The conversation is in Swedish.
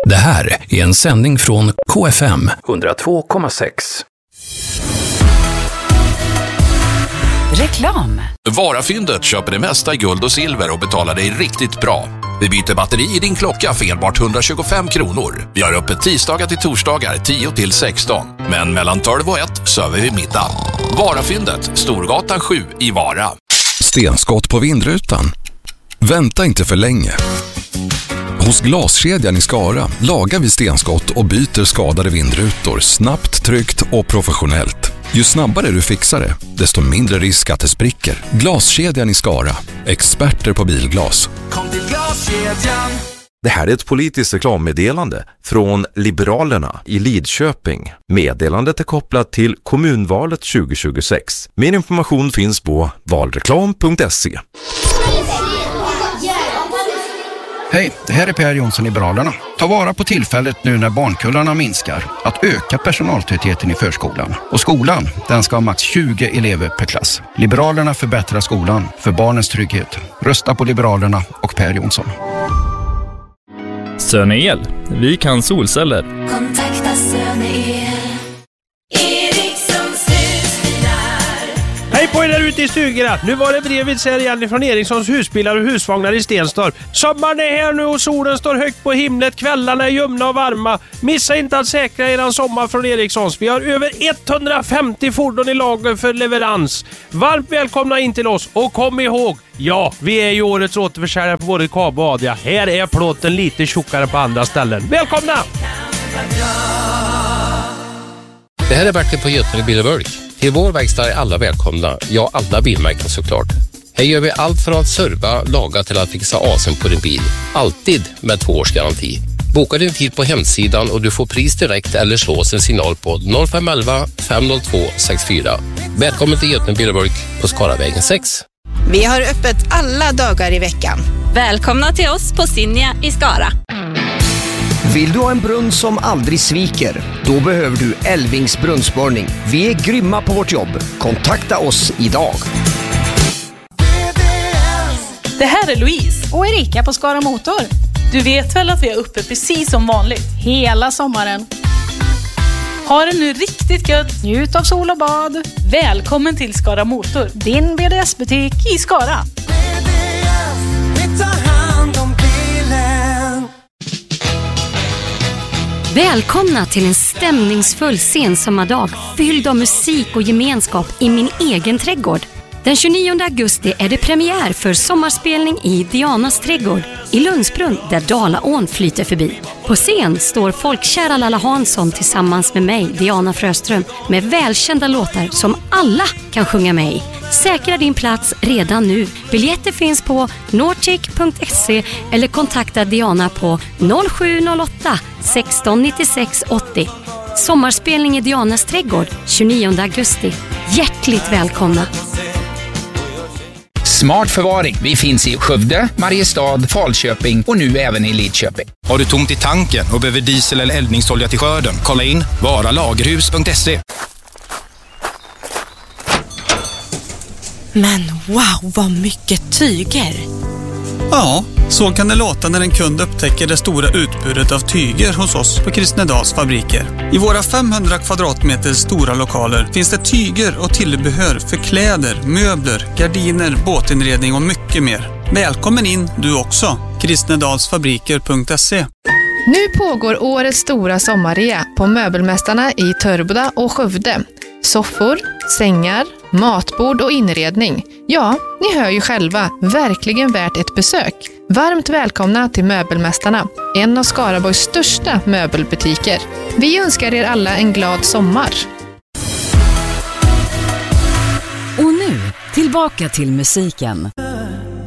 Det här är en sändning från KFM 102,6. Reklam. Varafyndet köper det mesta i guld och silver och betalar dig riktigt bra. Vi byter batteri i din klocka för enbart 125 kronor. Vi har öppet tisdagar till torsdagar 10 till 16. Men mellan 12 och 1 söver vi middag. Varafyndet, Storgatan 7 i Vara. Stenskott på vindrutan. Vänta inte för länge. Hos Glaskedjan i Skara lagar vi stenskott och byter skadade vindrutor snabbt, tryggt och professionellt. Ju snabbare du fixar det, desto mindre risk att det spricker. Glaskedjan i Skara. Experter på bilglas. Kom till Glaskedjan. Det här är ett politiskt reklammeddelande från Liberalerna i Lidköping. Meddelandet är kopplat till kommunvalet 2026. Mer information finns på valreklam.se. Hej, det här är Per Jonsson, Liberalerna. Ta vara på tillfället nu när barnkullarna minskar att öka personaltätheten i förskolan. Och skolan, den ska ha max 20 elever per klass. Liberalerna förbättrar skolan för barnens trygghet. Rösta på Liberalerna och Per Jonsson. Söne-el. Vi kan solceller. Kontakta Söne-el. Erikssons husbilar. Hej på er där ute i stugorna. Nu var det brevet här igen från Erikssons husbilar och husvagnar i Stenstorp. Sommaren är här nu och solen står högt på himlet. Kvällarna är ljumna och varma. Missa inte att säkra eran sommar från Erikssons. Vi har över 150 fordon i lager för leverans. Varmt välkomna in till oss och kom ihåg, ja, vi är ju årets återförsäljare på både Kab och Adria. Här är plåten lite tjockare på andra ställen. Välkomna! Det här är Bertil på Götene Bil och Bulk. Till vår verkstad är alla välkomna, ja alla bilmärken såklart. Här gör vi allt från att serva, laga till att fixa asen på din bil. Alltid med 2 års garanti. Boka din tid på hemsidan och du får pris direkt eller slå oss en signal på 0511 502 64. Välkommen till Götene Bil och Bulk på Skaravägen 6. Vi har öppet alla dagar i veckan. Välkomna till oss på Sinja i Skara. Vill du ha en brunn som aldrig sviker? Då behöver du Elvings brunnsborrning. Vi är grymma på vårt jobb. Kontakta oss idag. Det här är Louise och Erika på Skara Motor. Du vet väl att vi är uppe precis som vanligt hela sommaren. Ha det nu riktigt gött. Njut av sol och bad. Välkommen till Skara Motor, din BDS-butik i Skara. Välkomna till en stämningsfull sensommardag fylld av musik och gemenskap i min egen trädgård. Den 29 augusti är det premiär för sommarspelning i Dianas trädgård i Lundsbrunn där Dalaån flyter förbi. På scen står folkkära Lalla Hansson tillsammans med mig, Diana Fröström, med välkända låtar som alla kan sjunga med i. Säkra din plats redan nu. Biljetter finns på nortic.se eller kontakta Diana på 0708 16 96 80. Sommarspelning i Dianas trädgård 29 augusti. Hjärtligt välkomna! Smart förvaring. Vi finns i Skövde, Mariestad, Falköping och nu även i Lidköping. Har du tomt i tanken och behöver diesel eller eldningsolja till skörden? Kolla in varalagerhus.se. Men wow, vad mycket tyger! Ja, så kan det låta när en kund upptäcker det stora utbudet av tyger hos oss på Kristnedals fabriker. I våra 500 kvadratmeter stora lokaler finns det tyger och tillbehör för kläder, möbler, gardiner, båtinredning och mycket mer. Välkommen in du också! Kristnedalsfabriker.se. Nu pågår årets stora sommarrea på möbelmästarna i Törboda och Skövde. Soffor, sängar, matbord och inredning. Ja, ni hör ju själva, verkligen värt ett besök. Varmt välkomna till Möbelmästarna, en av Skaraborgs största möbelbutiker. Vi önskar er alla en glad sommar. Och nu, tillbaka till musiken.